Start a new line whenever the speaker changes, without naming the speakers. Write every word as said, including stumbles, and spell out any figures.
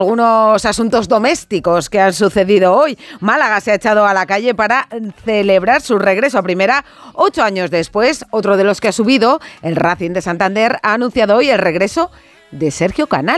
Algunos asuntos domésticos que han sucedido hoy. Málaga se ha echado a la calle para celebrar su regreso a primera ocho años después. Otro de los que ha subido, el Racing de Santander, ha anunciado hoy el regreso de Sergio Canal.